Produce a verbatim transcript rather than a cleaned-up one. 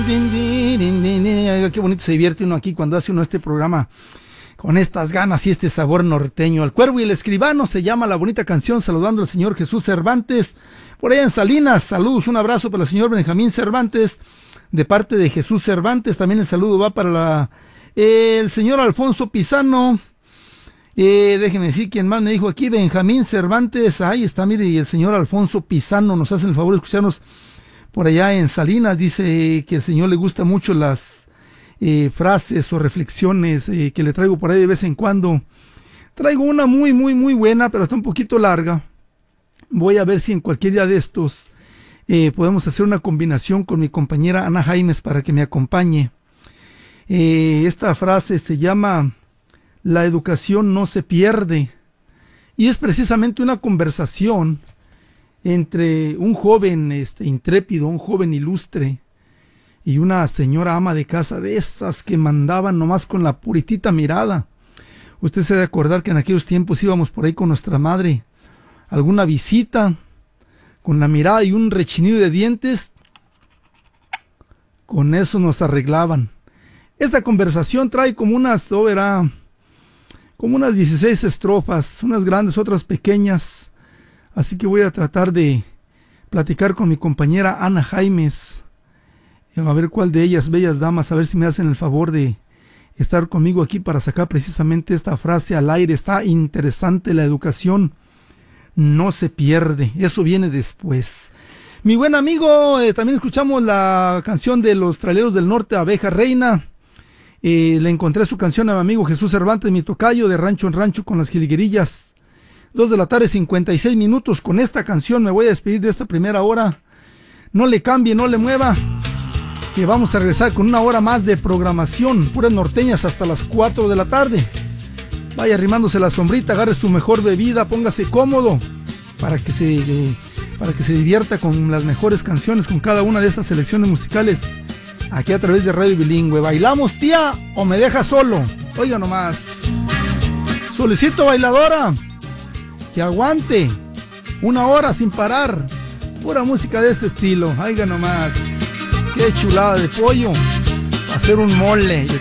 Qué bonito se divierte uno aquí cuando hace uno este programa con estas ganas y este sabor norteño. El Cuervo y el Escribano se llama la bonita canción, saludando al señor Jesús Cervantes por allá en Salinas. Saludos, un abrazo para el señor Benjamín Cervantes de parte de Jesús Cervantes. También el saludo va para la, eh, el señor Alfonso Pisano. Eh, déjenme decir quién más me dijo aquí, Benjamín Cervantes. Ahí está, mire, y el señor Alfonso Pisano nos hace el favor de escucharnos por allá en Salinas. Dice que al señor le gustan mucho las eh, frases o reflexiones eh, que le traigo por ahí de vez en cuando. Traigo una muy, muy, muy buena, pero está un poquito larga. Voy a ver si en cualquier día de estos eh, podemos hacer una combinación con mi compañera Ana Jaimes para que me acompañe. Eh, esta frase se llama: la educación no se pierde, y es precisamente una conversación entre un joven este, intrépido, un joven ilustre, y una señora ama de casa, de esas que mandaban nomás con la puritita mirada. Usted se debe acordar que en aquellos tiempos íbamos por ahí con nuestra madre, alguna visita, con la mirada y un rechinido de dientes, con eso nos arreglaban. Esta conversación trae como unas, oh, verá, como unas dieciséis estrofas, unas grandes, otras pequeñas. Así que voy a tratar de platicar con mi compañera Ana Jaimes, a ver cuál de ellas, bellas damas, a ver si me hacen el favor de estar conmigo aquí para sacar precisamente esta frase al aire. Está interesante, la educación no se pierde, eso viene después. Mi buen amigo, eh, también escuchamos la canción de los Traileros del Norte, Abeja Reina. Eh, le encontré su canción a mi amigo Jesús Cervantes, mi tocayo, de rancho en rancho con las jilguerillas. Dos de la tarde, cincuenta y seis minutos. Con esta canción me voy a despedir de esta primera hora. No le cambie, no le mueva, que vamos a regresar con una hora más de programación, puras norteñas hasta las cuatro de la tarde. Vaya arrimándose la sombrita, agarre su mejor bebida, póngase cómodo para que se, eh, para que se divierta con las mejores canciones, con cada una de estas selecciones musicales, aquí a través de Radio Bilingüe. ¿Bailamos, tía, o me deja solo? Oiga nomás. Solicito, bailadora, que aguante una hora sin parar, pura música de este estilo. Oiga nomás, qué chulada de pollo, hacer un mole.